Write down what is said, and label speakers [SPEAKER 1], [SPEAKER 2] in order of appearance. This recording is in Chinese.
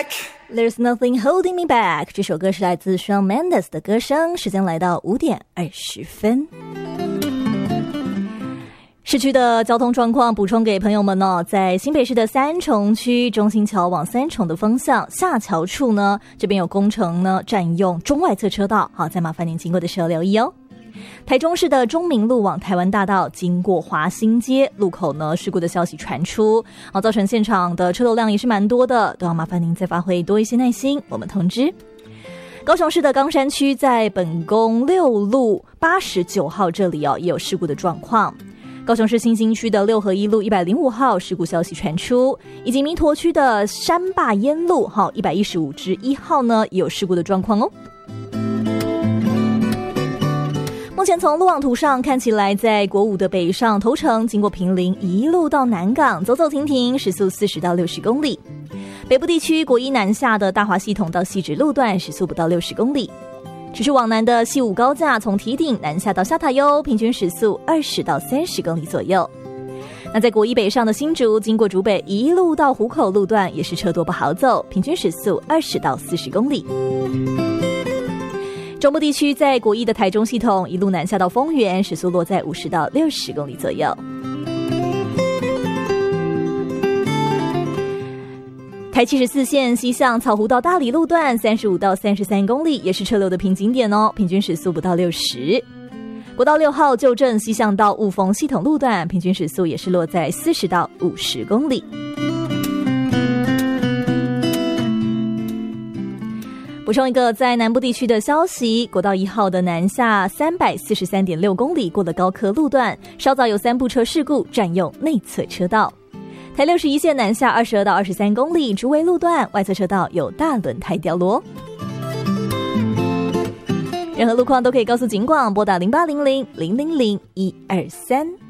[SPEAKER 1] There's nothing holding me back 这首歌是来自 Shawn Mendes 的歌声。时间来到5点20分。市区的交通状况补充给朋友们哦，在新北市的三重区中心桥往三重的方向下桥处呢，这边有工程呢，占用中外侧车道，好，再麻烦您经过的时候留意哦。台中市的中明路往台湾大道经过华新街路口呢，事故的消息传出，造成现场的车流量也是蛮多的，都要麻烦您再发挥多一些耐心，我们通知。高雄市的冈山区在本宫6路89号这里也有事故的状况。高雄市新兴区的六合一路105号事故消息传出，以及弥陀区的山坝烟路115-1号呢也有事故的状况哦。目前从路网图上看起来，在国5的北上头城经过坪林一路到南港走走停停，时速40到60公里。北部地区国1南下的大华系统到汐止路段时速不到60公里。持续往南的西武高架从堤顶南下到下塔悠，平均时速20到30公里左右。那在国1北上的新竹经过竹北一路到湖口路段也是车多不好走，平均时速20到40公里。中部地区在国1的台中系统一路南下到丰原，时速落在50到60公里左右。台74线西向草湖到大里路段35到33公里，也是车流的瓶颈点哦，平均时速不到60。国道6号旧镇西向到雾峰系统路段，平均时速也是落在40到50公里。补充一个在南部地区的消息，国道1号的南下343.6公里过了高科路段，稍早有3部车事故占用内侧车道。台61线南下22到23公里竹围路段外侧车道有大轮胎掉落。任何路况都可以告诉警广，拨打0800-000-123。